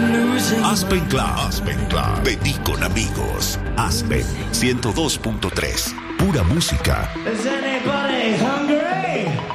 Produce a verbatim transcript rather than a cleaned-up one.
Aspen Club. Aspen Club. Vení con amigos. Aspen ciento dos punto tres. Pura música. Is anybody hungry?